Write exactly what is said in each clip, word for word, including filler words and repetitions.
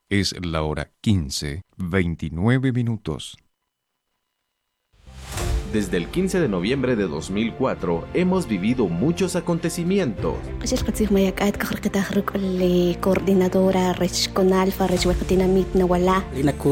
Es la hora quince, veintinueve minutos. Desde el quince de noviembre de dos mil cuatro hemos vivido muchos acontecimientos. Coordinadora regional para Dinamit Nawala.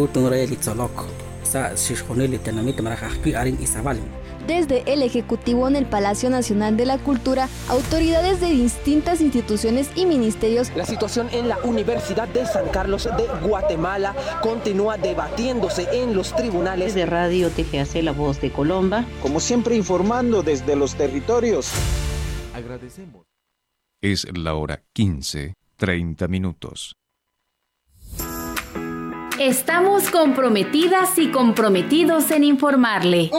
Desde el Ejecutivo en el Palacio Nacional de la Cultura, autoridades de distintas instituciones y ministerios. La situación en la Universidad de San Carlos de Guatemala continúa debatiéndose en los tribunales. De Radio T G A C, La Voz de Colomba. Como siempre, informando desde los territorios. Agradecemos. Es la hora quince, treinta minutos. Estamos comprometidas y comprometidos en informarle.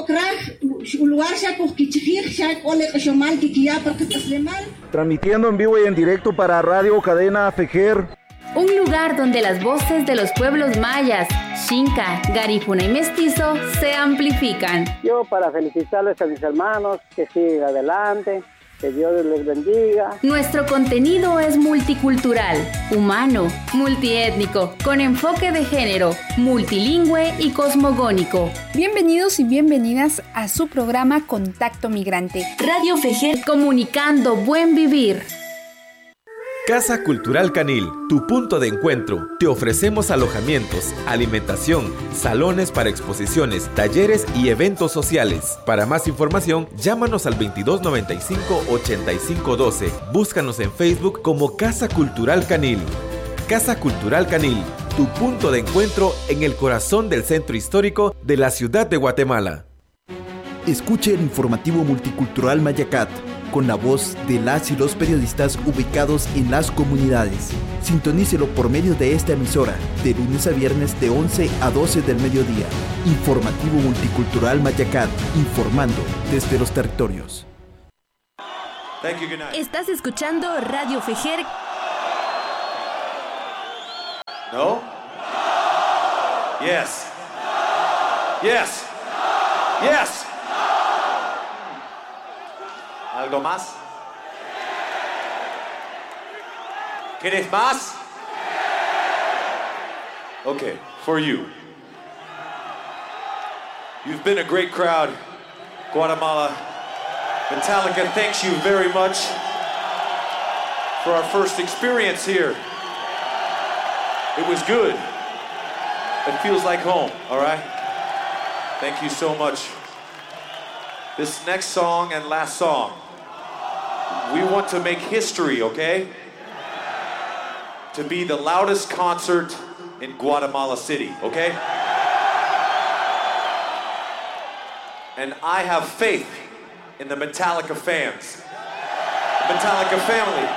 Transmitiendo en vivo y en directo para Radio Cadena Fejer. Un lugar donde las voces de los pueblos mayas, Xinca, Garífuna y Mestizo se amplifican. Yo para felicitarles a mis hermanos, que sigan adelante. Que Dios les bendiga. Nuestro contenido es multicultural, humano, multiétnico, con enfoque de género, multilingüe y cosmogónico. Bienvenidos y bienvenidas a su programa Contacto Migrante. Radio Fejer, comunicando buen vivir. Casa Cultural Canil, tu punto de encuentro. Te ofrecemos alojamientos, alimentación, salones para exposiciones, talleres y eventos sociales. Para más información, llámanos al veintidós noventa y cinco, ochenta y cinco doce. Búscanos en Facebook como Casa Cultural Canil. Casa Cultural Canil, tu punto de encuentro en el corazón del centro histórico de la ciudad de Guatemala. Escuche el informativo multicultural Mayacat, con la voz de las y los periodistas ubicados en las comunidades. Sintonícelo por medio de esta emisora, de lunes a viernes de once a doce del mediodía. Informativo multicultural Mayacat, informando desde los territorios. Estás escuchando Radio Fejer. No? Yes. Yes. Yes. ¿Algo más? ¿Quieres más? Okay, for you. You've been a great crowd, Guatemala. Metallica thanks you very much for our first experience here. It was good. It feels like home, all right? Thank you so much. This next song and last song, we want to make history, okay? To be the loudest concert in Guatemala City, okay? And I have faith in the Metallica fans, the Metallica family.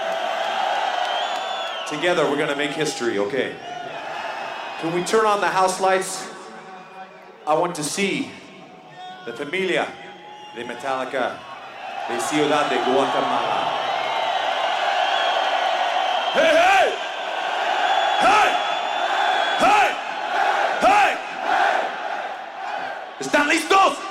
Together we're gonna make history, okay? Can we turn on the house lights? I want to see the familia de Metallica de Ciudad de Guatemala. ¡Hey, hey! ¡Hey! ¡Hey! ¡Hey! ¿Están listos?